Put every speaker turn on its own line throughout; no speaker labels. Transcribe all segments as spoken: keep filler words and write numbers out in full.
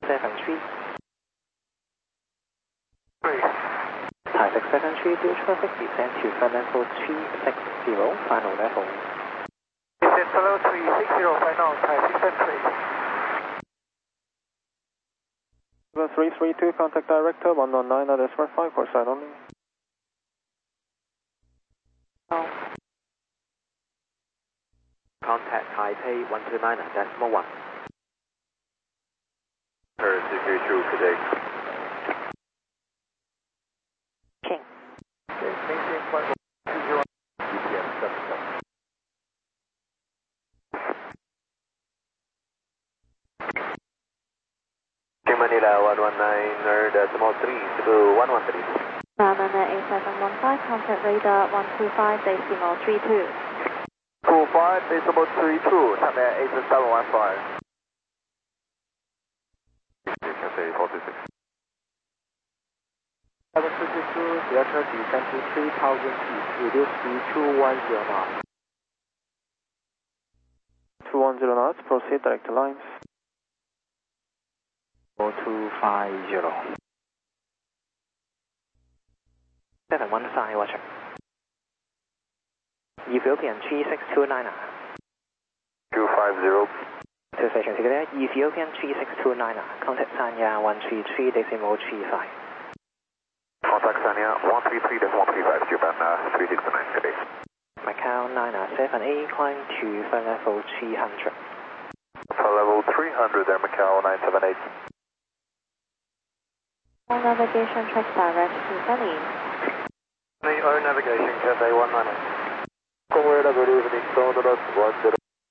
seven three. three. Thai six seven three, do traffic descend to flight level three six zero, final level.
Descend level three six zero, final, Thai six seven three.
three three two, contact director one one nine at S R five for side only.
Oh. Contact Taipei one two nine decimal one.
Paris C K two today.
King.
Okay, maintain flight level two zero, G P S seven seven.
Manila one one nine decimal three to one one three.
Manila eight seven one five, contact radar one two five decimal three two.
two five decimal three two, Tamia eight seven one five.
Cathay forty-six.
seven two two two, Delta descend to three thousand feet, reduce speed two one zero knots.
two one zero knots, proceed direct to lines.
four two five zero. seven one five, watcher. Ethiopian three six two nine.
two five zero.
To station together, Ethiopian three six two nine, contact Sanya one three three decimal three five.
Contact Sanya one three three decimal three five, Japan uh, three six nine today.
Macau nine seven eight, climb to flight level three hundred.
Flight level three hundred there, Macau nine seven eight.
All navigation track direct to Sunny.
The air navigation, Cathay one nine eight. Conway, good evening, Southwest one zero.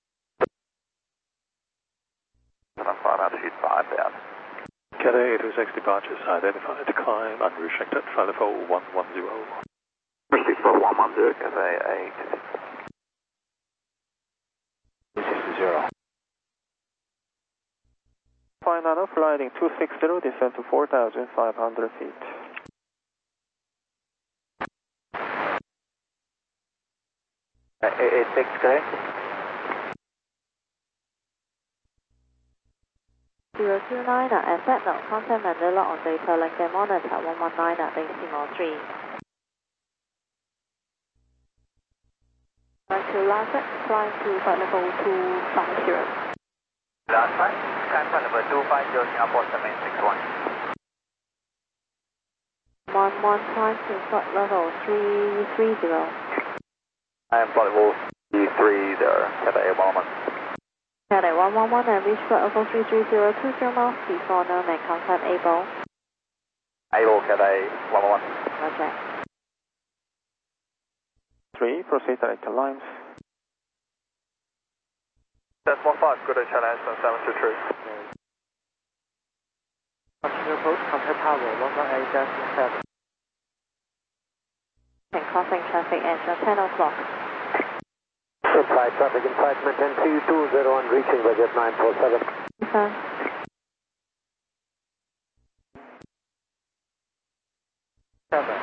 Cathay eight two six departures identified, climb unrestricted, flight level one one zero.
Proceed for one one zero, Cathay eight.
six zero.
Final flying two six zero, descend to four thousand five hundred feet.
eight eight six, correct?
zero two nine, asset now, contact Manila on data link and monitor one one nine decimal three. Right to last set, flying to flight level two five zero.
Last time, climb flight level two five zero, Singapore seven six one.
one one, climb to flight level three three zero.
I am flight level three three there, Cathay one one.
Cathay one one one and reach flight level three three zero two zero miles before known and contact Able.
Able, Cathay one one one.
Roger.
three, proceed direct to lines.
Decimal five, good to challenge seven two three.
Continue approach, contact tower one one eight decimal seven.
And crossing traffic at ten o'clock.
Supply traffic in flight maintain two two zero one, reaching budget nine four seven.
Okay.
seven.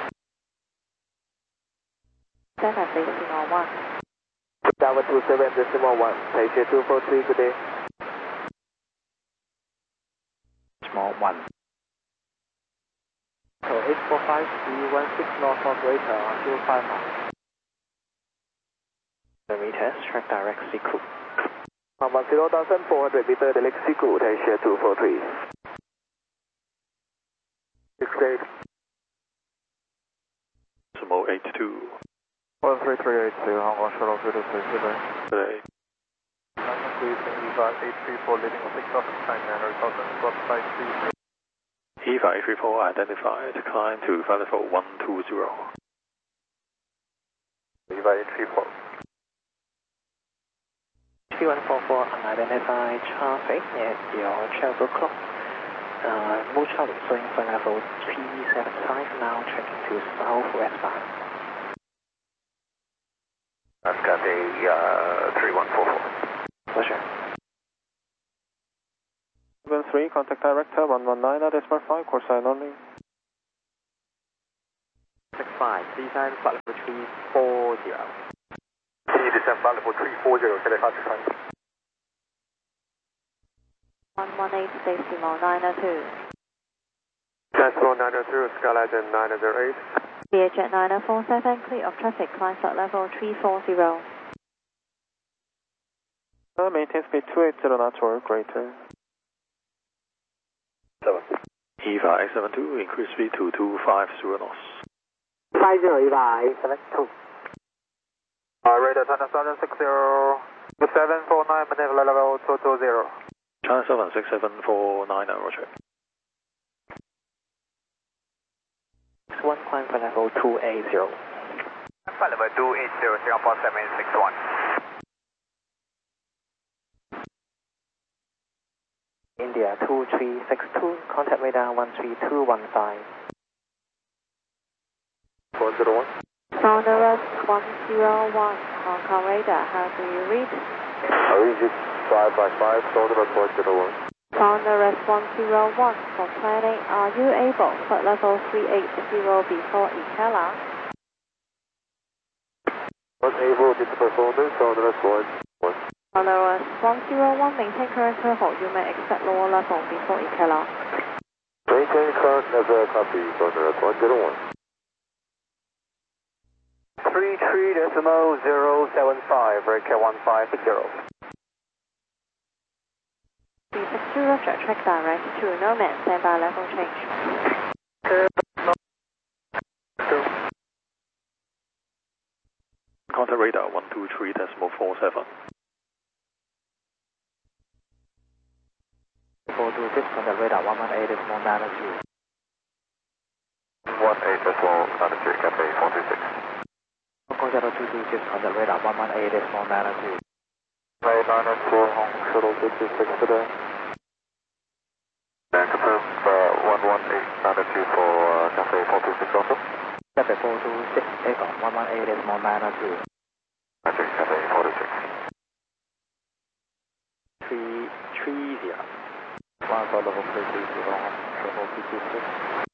seven decimal one.
Tower two seven decimal one, Taipei two four three, good day.
Small one.
So eight four five three one six north operator until five miles.
The meters, track direct Siku.
one one zero thousand four hundred meter, direct Siku, Taipei two four three. six eight.
Decimal eight two.
one three three eight two, Hong Kong shuttle zero three today.
Today.
London Greece and Eva eight three four, leading six off time and result on spot side three.
Eva eight three four identified, climb to flight level one two zero.
Eva eight three four.
three one four four, unidentified traffic at your travel clock. Uh, Mo Charlie showing flight level three seven five, now tracking to southwest bound.
I've got a uh, three one four four.
Pleasure.
seven three, contact director one one nine at S R five, course side only.
six five, descend flight level three four zero.
Can you descend flight level three four zero, can I pass your time?
one one eight decimal nine two.
Decimal nine two, Skyline nine zero eight.
Learjet nine four seven, clear of traffic, climb flight level three four zero.
Uh, maintain speed two eighty knots or greater.
seven. E V A seven two, increase speed to two five zero knots.
five zero E V A seven two.
Uh, radar China seven six zero, seven four nine, maneuver level two two zero.
China seven six seven four nine, roger.
one climb for level two eighty.
Flight level two eighty, zero four seven six one.
India two three six two, contact radar one three two one five.
one zero one.
Sonorous one zero one, Hong Kong radar, how do you read?
I read you five five five, Sonorous one zero one.
Sonorous one zero one, for planning, are you able, flight level three eighty before Ikela?
Unable to perform this, Sonorous one one.
Sonorous one zero one, maintain current level, you may expect lower level before Ikela.
Maintain current level, copy, Sonorous one zero one. three three decimal zero seven five, Breaker one five six zero.
three six zero, jet track direct to Nomad, standby level change.
Contact radar one two three decimal four seven.
four two six, contact radar one one eight decimal nine two.
one eight decimal nine three, Cafe four two six.
Contact two two six, contact radar one one eight decimal nine two.
Right, nine two, Hong Shuttle two two six today. And confirm uh, one one eight nine two for uh, Cafe four two six also.
Cafe four two six, Echo one one eight decimal nine two.
Roger, Cafe four two six.
three three zero. One for level three three zero, level two two six.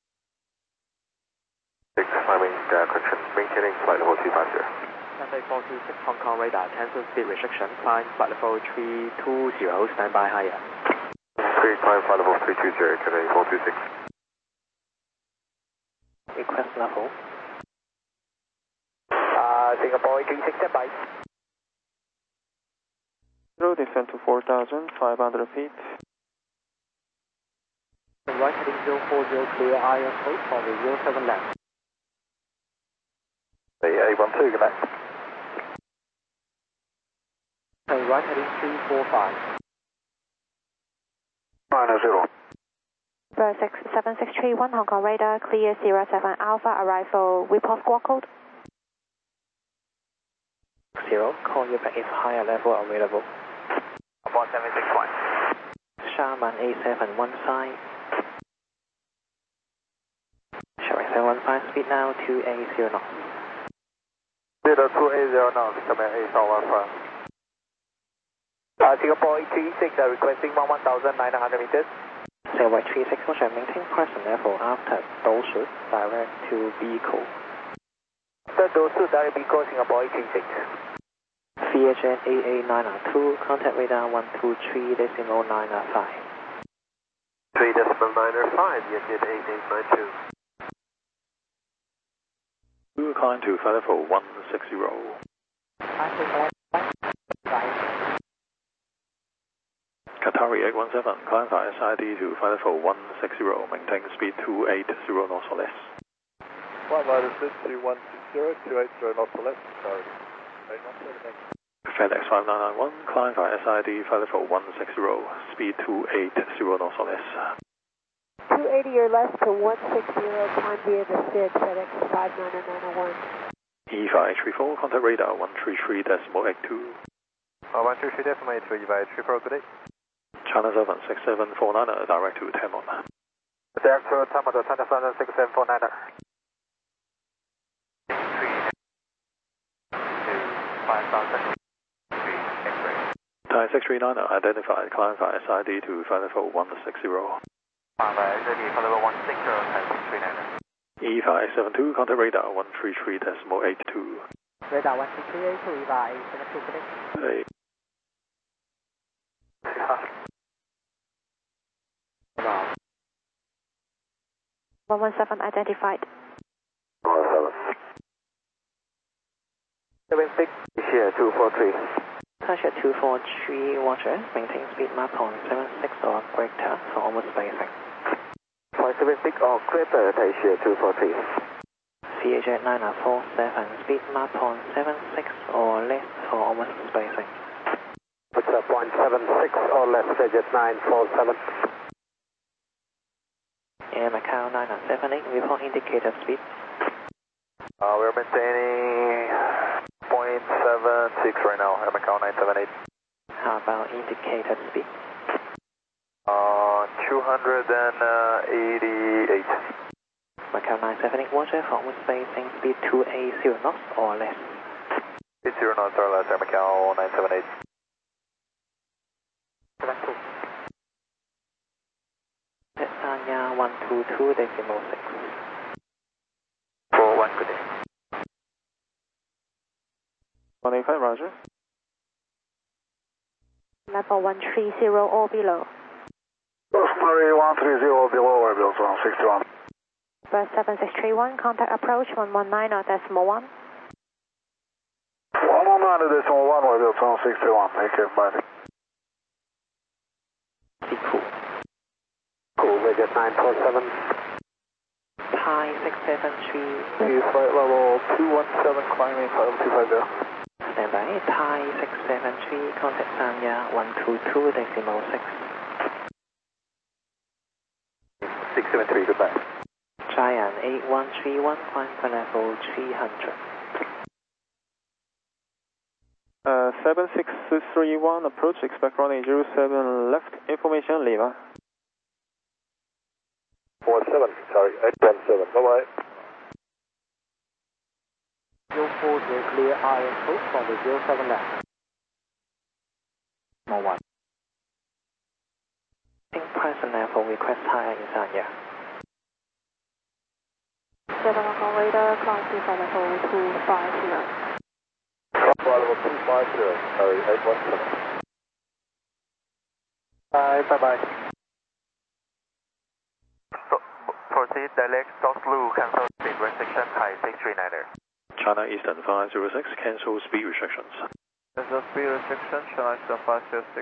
six, climbing uh, correction, maintaining flight level two five zero.
Cafe four two six, Hong Kong radar, cancel speed restriction, climb flight level three two zero, standby higher.
three, climb flight level three two zero, Cafe four two six.
Request level.
Uh, Singapore three six, standby.
Zero descend to four thousand five hundred feet.
Right heading zero four zero, clear I S O for the zero seven left.
A one two, get back.
Right heading three four five.
nine zero.
six seven six three one, Hong Kong radar, clear zero seven Alpha, arrival, report squawk code.
Zero, call you back if higher level available.
one seven six one.
Sharman A seven, one side. Showing seven one five, speed now two eighty knots.
Speed two eighty knots, coming eight one five. Uh, Singapore three six, uh, requesting one one thousand nine hundred meters.
Singapore three six, motion maintain present level after Dosu, direct to Biko.
After Dosu, direct Biko, Singapore three six.
V H N A A nine two, contact radar one two three decimal nine five.
three decimal nine five, Vietjet eight eight nine two.
Two climb to flight level one six zero. Qatari eight one seven, climb via S I D to flight level one six zero, maintain speed two eighty knots or less.
Flight minus two one six zero, two eighty knots or less, sorry.
FedEx five nine nine one, climb via S I D, flight level one six zero, speed two eighty knots or less.
two eighty or less to one six zero, climb via the S I D, FedEx five nine nine one.
E five three four, contact radar one three three decimal eight two.
Uh, one three three decimal eight two, E V A three four, good day.
China seven six seven four nine, direct to Tamon.
Direct to Tamon, China seven six seven four nine.
Thai six three nine, identified, climb via S I D to flight level one six zero.
Climb via S I D, flight level one six zero, Thai six three nine.
E five seven two, contact radar one three three decimal eight two.
Radar one two three eight two, E V A seven two, connect.
Hey.
one one seven identified.
one one seven. seven six, here two four three.
Tasha two four three, Watcher, maintain speed map on seven six or greater for almost basic.
five seven six or greater, Tasha two four three.
C H eight nine four seven, speed map on seven six or less for almost basic.
What's up, one seven six or less, C H eight nine four seven.
Air Macau nine seven eight, report indicator speed.
Uh, we're maintaining point seven six right now, Air Macau nine seven eight.
How about indicated speed?
Uh, two eighty-eight.
Macau nine seven eight, Watcher, forward spacing speed two eighty knots or less.
Speed zero knots or less, Air Macau nine seven eight.
Sanya one two two decimal six.
four one, good day.
one eight five, roger.
Level one three zero or below.
Rosemary one three zero below, Airbuild one six one.
Bus seven six three one, contact approach one one nine or decimal one.
one one nine decimal one, Airbuild one six one. Take care, bye.
Be cool.
Cool, we get nine four seven.
Thai six seven three.
Two flight level two one seven, climbing flight level two five zero.
Stand by. Thai six seven three, contact Sanya one two two decimal six.
six seven three, goodbye.
Giant eight one three one, climb for level three hundred.
Uh, seven six three one, approach, expect runway zero seven left, information, Lima.
one seven, sorry, eight one seven, bye bye.
zero four zero, clear I M approach from the zero seven left.
More one. In present level, request higher in Sanya.
seven Hong Kong radar, climb to flight level two five zero.
Flight level two five zero, sorry, eight one seven. Bye, bye bye. So, proceed direct, South Blue, cancel speed restriction, Thai six three niner.
China Eastern five zero six, cancel speed restrictions.
Cancel speed restriction, China Eastern five zero six.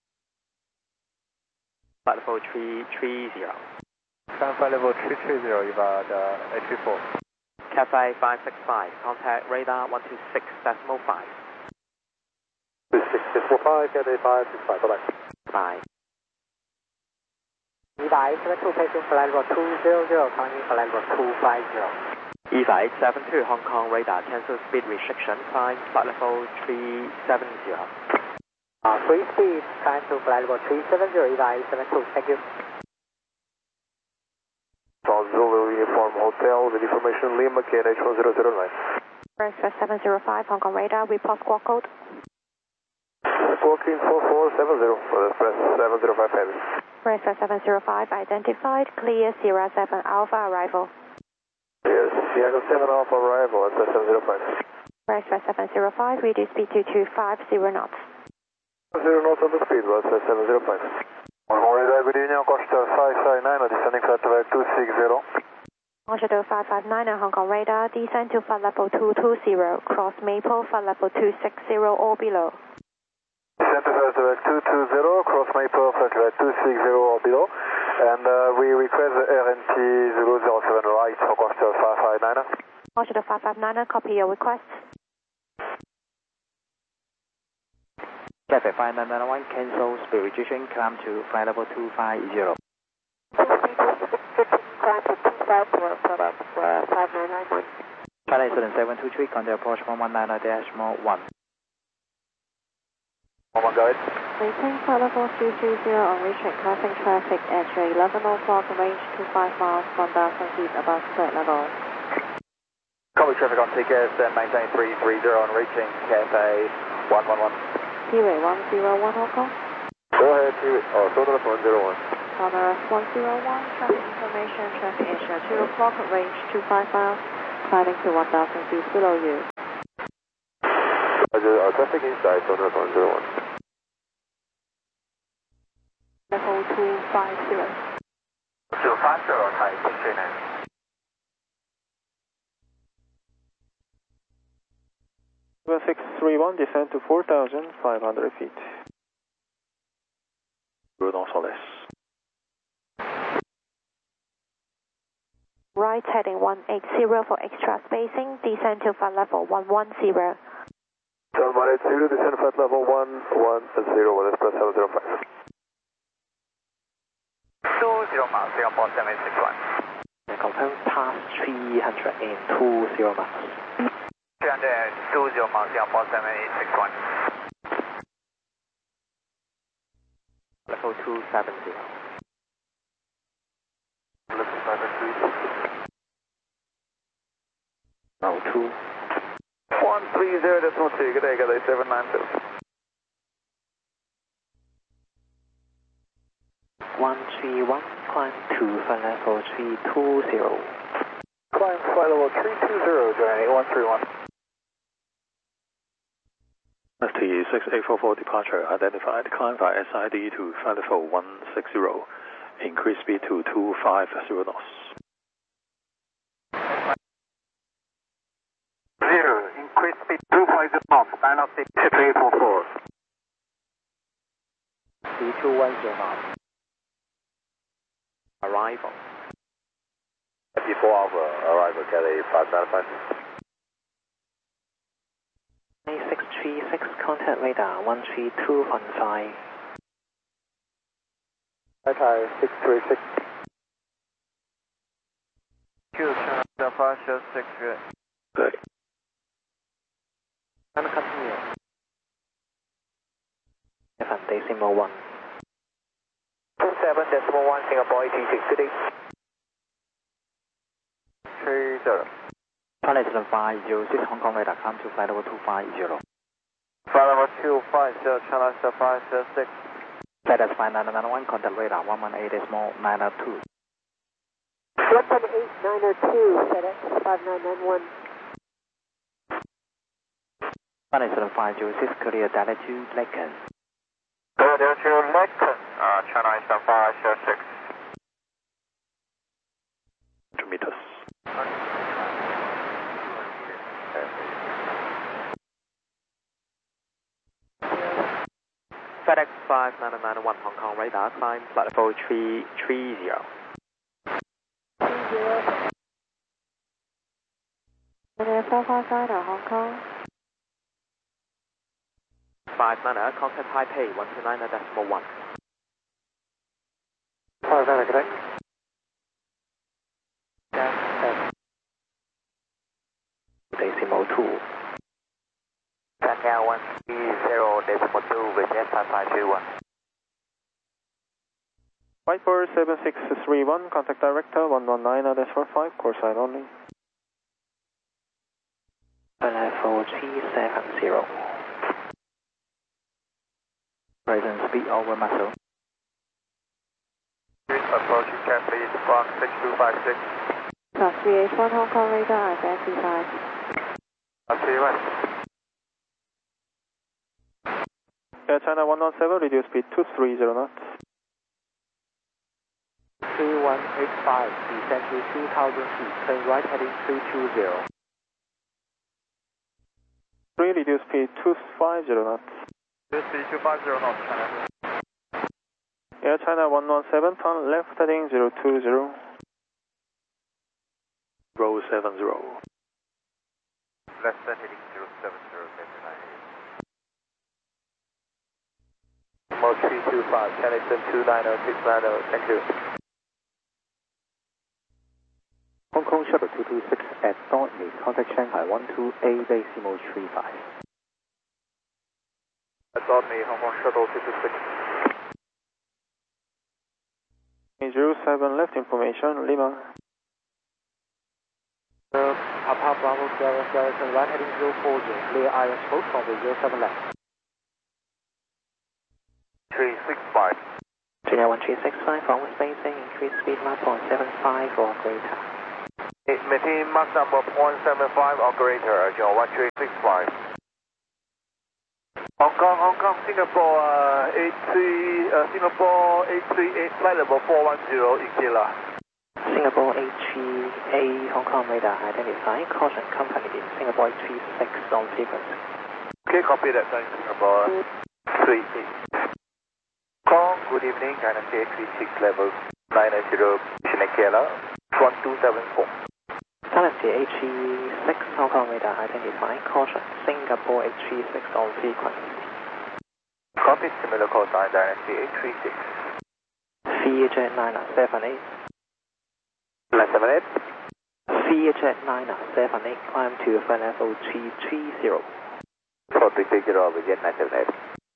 Flight level three three zero.
Flight level three three zero, about uh, eight three four.
Cathay five six five, contact radar one two six decimal five.
two six decimal five, Cathay five six five, bye bye.
Bye.
Eva eight seven two, passing flight level two zero zero, climbing flight level two five zero.
Eva eight seven two, Hong Kong radar, cancel speed restriction, climb flight level three seven zero.
Uh, free speed, climb to flight level three seven zero, Eva eight seven two, thank you.
South Zulu Uniform Hotel with information Lima, K N H one zero zero nine.
Express seven zero five, Hong Kong radar, report squawk code.
Squawking four four seven zero for the Express seven zero five heavy.
Express seven zero five identified, clear Sierra seven Alpha arrival.
Yes, Sierra seven Alpha arrival at seven zero five.
Express seven zero five, reduce speed to two five zero knots.
Zero knots on the speed, was seven zero five. One more radar, good evening, Costa five five nine, descending flight level two six zero.
Costa five five nine, Hong Kong radar, descend to flight level two two zero, cross Maple, flight level two six zero or below.
Descend to flight level two two zero, cross Maple, flight level two six zero or below. And uh, we request the R N T zero zero seven right for Costa five five nine.
Costa five five nine, copy your request.
Cathay five nine nine one, cancel speed restriction, climb to flight level two five zero.
Climb to two five zero, product uh, five nine nine one.
China Eastern seven two three, contact approach one one nine decimal one.
Oh my God.
Maintain flight level three three zero on reaching passing traffic at eleven o'clock, range two five miles, one thousand feet above flight level.
Copy traffic on T K S and maintain three three zero on reaching Cathay one one one.
T-Way one zero one Hong Kong.
Go ahead, T-Way. Oh, Sonar one zero one.
Honor one zero one, traffic information, traffic issue at two o'clock, range two five miles, climbing to one thousand feet below you.
Roger, uh, traffic inside, Sonar one zero one.
Level two five zero.
two five zero, Thai six three nine.
seven six three one, descend to four thousand five hundred feet.
Road on Solis.
Right heading one eight zero for extra spacing, descend to flight level one one zero.
John one eight zero, descend flight level one one zero, one express seven zero five.
two zero miles, Singapore seven eight six one.
Confirm pass three hundred two zero miles.
three hundred two zero miles, Singapore seven eight six one.
Level two seven zero.
Level seven three.
Level two.
one three zero decimal two, good day, good day, seven nine two.
one three one, climb to flight level three two zero.
Climb flight level three two zero, join eight one three one.
S T six eight four four departure identified. Climb via S I D to flight level one six zero. Increase speed to two five zero knots.
Zero, increase speed two five zero knots, final speed six eight four four.
three two one zero knots. Arrival.
Before Alpha, arrival, Kelly five nine five.
six three six, contact radar one three two on side.
Okay, six three six.
Q, China departure six good.
Good.
And continue. seven decimal one.
two seven decimal one, Singapore eighty six, good day.
three zero.
Pilot five zero six, Hong Kong radar, come to flight level two five zero.
Flight level two five zero, China departure six.
FedEx five nine nine one, contact radar one one eight decimal nine two.
one one eight nine oh two, FedEx five nine nine one.
Pilot five zero six, clear direct to Lincoln.
Clear direct to Lincoln, uh, China Eastern five zero six.
To meet us.
FedEx five nine nine one, Hong Kong radar, climb flight level three three zero.
three zero.
And four five five Hong Kong.
five nine, contact Taipei one two nine decimal one.
five nine, good day.
Decimal two.
Shanghai one three zero decimal two with S five five three one.
White four seven six three one, contact director one one nine dash four five, course side only.
Level three seven zero. Present speed over muscle.
Approaching carefully, Fox six two five six.
Plus three eight one Hong Kong radar, identified.
I'll see you right.
Air China one one seven, reduce speed two three zero knots.
three one eight five, descend to two thousand feet, turn right heading three two zero.
three, reduce speed two five zero knots.
Reduce speed two five zero knots, China.
Air China one one seven, turn left heading zero two zero.
Row seven zero.
Left heading zero seven zero, seven nine eight.
Mo three two five, Kennington two nine zero six nine zero, thank you.
Hong Kong Shuttle two two six at Dorney, contact Shanghai one two eight decimal three five.
At Dorney, Hong Kong Shuttle two two six.
zero seven left information, Lima.
Uh, Papa Bravo Sierra Sierra, turn right heading zero four zero, clear I S both from the zero seven left.
three six five.
Junior one three six five, forward spacing, increase speed one point seven five or greater.
Maintain Mach number point seven five or greater, John one three six five. Hong Kong, Hong Kong, Singapore, uh, eight three, uh, Singapore eight three eight, flight level four one zero, Ikila.
Singapore eight three eight, Hong Kong radar identified, caution company Singapore eight three six on frequency.
Okay, copy that, flying Singapore three eight.
Kong, good evening, Dynasty eight three six level nine nine zero, Shinekela, one two seven four.
Dynasty eight three six, Hong Kong radar identifying caution, Singapore eight three six on frequency.
Copy, similar call sign, Dynasty eight three six.
V H nine seven eight.
nine seven eight.
V H nine seven eight, climb to flight level three three zero.
four three zero, begin nine seven eight.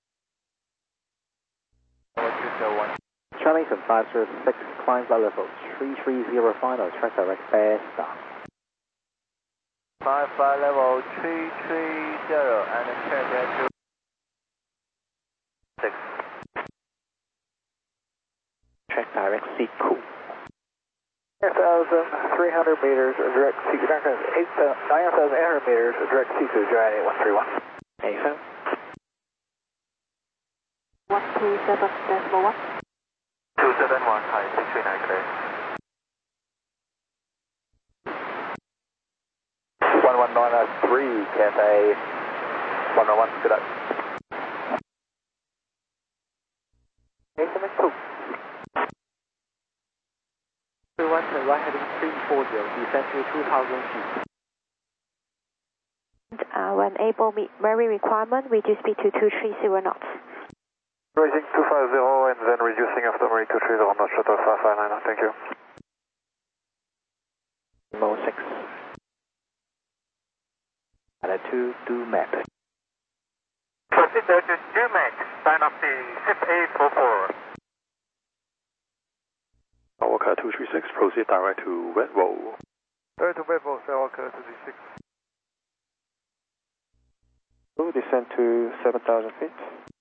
Charlie five zero six, climb flight level three three zero, final, track direct, fast start.
Climb flight level three three zero, and then turn there to six.
Track direct, seat cool.
nine thousand three hundred meters, direct C two, nine thousand eight hundred meters, direct C two, Giant eight one three one.
A F M.
one two seven decimal one.
two seven one, hi, six three nine clear. one one nine three, Cathay one oh one, good luck. eight seven two. three one to right heading three four zero, descend to two thousand feet.
Uh, when able meet Mary requirement, we do speed to two three zero knots.
Raising two five zero and then reducing after Mary two three zero, not shuttle five five nine, thank you.
Mo six.
Attitude to map.
Proceed to two max, Dynasty six eight four four.
Skywalker two three six, proceed direct to Red Roll.
Direct to Red Roll, Skywalker two three six.
Descend to seven thousand feet.